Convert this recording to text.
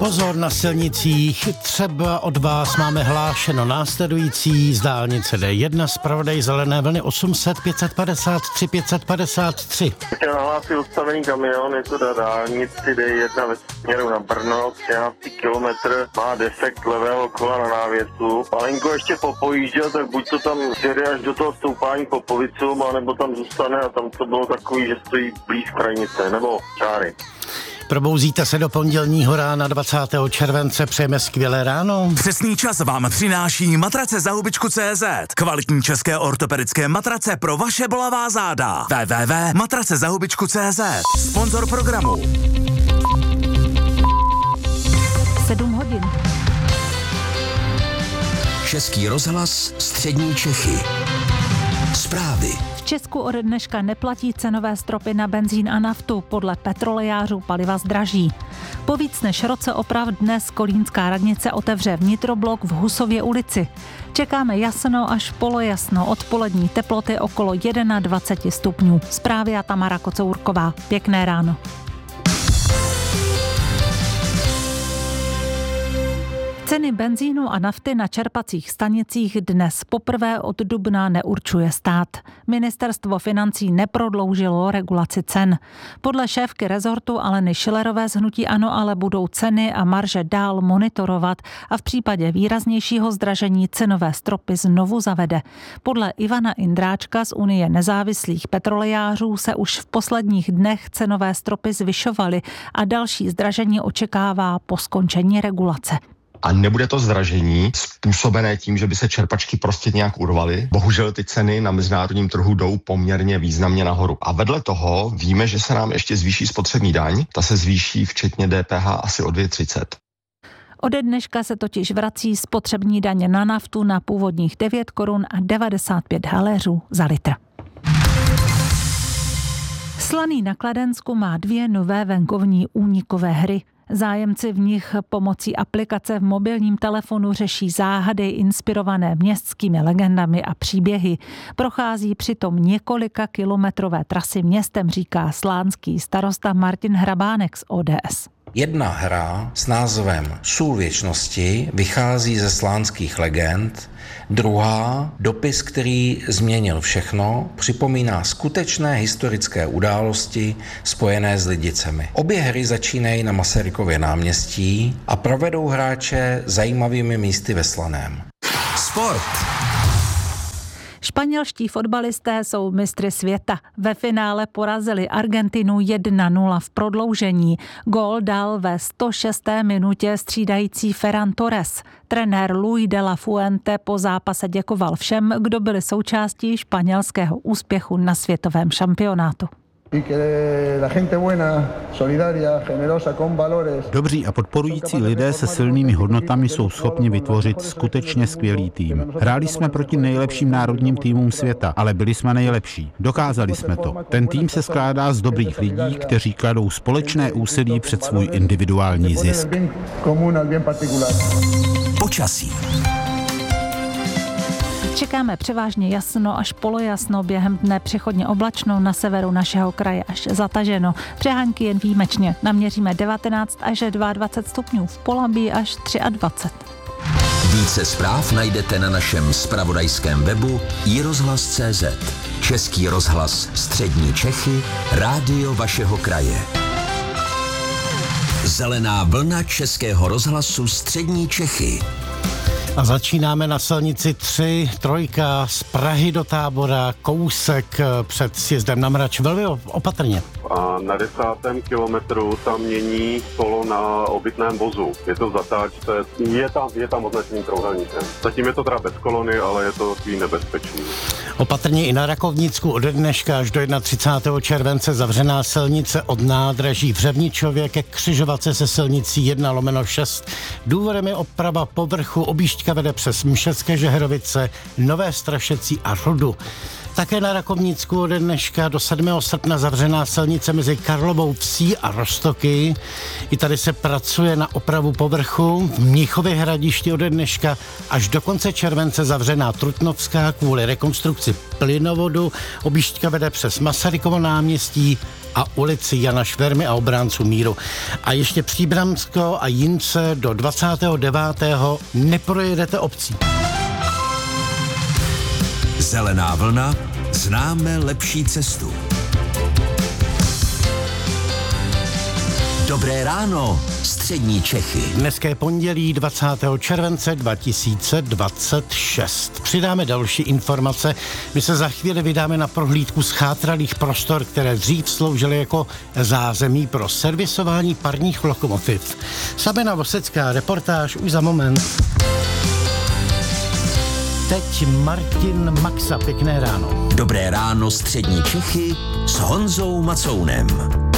Pozor na silnicích, třeba od vás máme hlášeno následující z dálnice D1 zpravodaj zelené vlny 800 553 553. Chtěl nahlásit odstavený kamion, je to na dálnici D1 ve směru na Brno, 13 kilometr, má defekt levého kola na návěsu. Malinko ještě popojížděl, tak buď to tam jede až do toho stoupání po Povicům, anebo tam zůstane a tam to bylo takový, že stojí blíz krajnice, nebo čáry. Probouzíte se do pondělního rána 20. července, přejeme skvělé ráno. Přesný čas vám přináší matrace za hubičku.cz. Kvalitní české ortopedické matrace pro vaše bolavá záda. www.matracezahubičku.cz. Sponzor programu. 7 hodin. Český rozhlas, střední Čechy. Zprávy. V Česku od dneška neplatí cenové stropy na benzín a naftu. Podle petrolejářů paliva zdraží. Po víc než roce oprav dnes kolínská radnice otevře vnitroblok v Husově ulici. Čekáme jasno až polojasno, odpolední teploty okolo 21 stupňů. Zprávy a Tamara Kocourková. Pěkné ráno. Ceny benzínu a nafty na čerpacích stanicích dnes poprvé od dubna neurčuje stát. Ministerstvo financí neprodloužilo regulaci cen. Podle šéfky rezortu Aleny Schillerové z hnutí ANO ale budou ceny a marže dál monitorovat a v případě výraznějšího zdražení cenové stropy znovu zavede. Podle Ivana Indráčka z Unie nezávislých petrolejářů se už v posledních dnech cenové stropy zvyšovaly a další zdražení očekává po skončení regulace. A nebude to zdražení způsobené tím, že by se čerpačky prostě nějak urvaly. Bohužel ty ceny na mezinárodním trhu jdou poměrně významně nahoru. A vedle toho víme, že se nám ještě zvýší spotřební daň. Ta se zvýší včetně DPH asi o 2,30. Ode dneška se totiž vrací spotřební daně na naftu na původních 9 korun a 95 haléřů za litr. Slaný na Kladensku má 2 nové venkovní únikové hry. Zájemci v nich pomocí aplikace v mobilním telefonu řeší záhady inspirované městskými legendami a příběhy. Prochází přitom několika kilometrové trasy městem, říká slánský starosta Martin Hrabánek z ODS. Jedna hra s názvem Sůl věčnosti vychází ze slánských legend, druhá, Dopis, který změnil všechno, připomíná skutečné historické události spojené s Lidicemi. Obě hry začínají na Masarykově náměstí a provedou hráče zajímavými místy ve Slaném. Sport. Španělští fotbalisté jsou mistry světa. Ve finále porazili Argentinu 1-0 v prodloužení. Gól dal ve 106. minutě střídající Ferran Torres. Trenér Luis de la Fuente po zápase děkoval všem, kdo byli součástí španělského úspěchu na světovém šampionátu. Dobří a podporující lidé se silnými hodnotami jsou schopni vytvořit skutečně skvělý tým. Hráli jsme proti nejlepším národním týmům světa, ale byli jsme nejlepší. Dokázali jsme to. Ten tým se skládá z dobrých lidí, kteří kladou společné úsilí před svůj individuální zisk. Počasí. Čekáme převážně jasno až polojasno, během dne přechodně oblačno, na severu našeho kraje až zataženo. Přehánky jen výjimečně. Naměříme 19 až 22 stupňů, v Polabí až 23. Více zpráv najdete na našem zpravodajském webu iRozhlas.cz. Český rozhlas střední Čechy, rádio vašeho kraje. Zelená vlna Českého rozhlasu střední Čechy. A začínáme na silnici 3, trojka z Prahy do Tábora, kousek před sjezdem na Mrač. Velmi opatrně. A na 10. kilometru tam mění kolo na obytném vozu. Je to v zatáčce, je tam označený trouhelníkem. Zatím je to teda bez kolony, ale je to takový nebezpečný. Opatrně i na Rakovnicku od dneška až do 31. července zavřená silnice od nádraží v Řevničově ke křižovatce se silnicí 1/6. Důvodem je oprava povrchu, objížďka vede přes Mšecké Žeherovice, Nové Strašecí a Rudu. Také na Rakovnícku ode dneška do 7. srpna zavřená silnice mezi Karlovou Vsí a Roztoky. I tady se pracuje na opravu povrchu. V Mnichově Hradišti ode dneška až do konce července zavřená Trutnovská kvůli rekonstrukci plynovodu. Objížďka vede přes Masarykovo náměstí a ulici Jana Švermy a Obránců míru. A ještě Příbramsko a Jince do 29. neprojedete obcí. Zelená vlna, známe lepší cestu. Dobré ráno, střední Čechy. Dneska je pondělí 20. července 2026. Přidáme další informace. My se za chvíli vydáme na prohlídku schátralých prostor, které dřív sloužily jako zázemí pro servisování parních lokomotiv. Sabina Vosecká, reportáž už za moment. Teď Martin Maxa, pěkné ráno. Dobré ráno, střední Čechy s Honzou Macounem.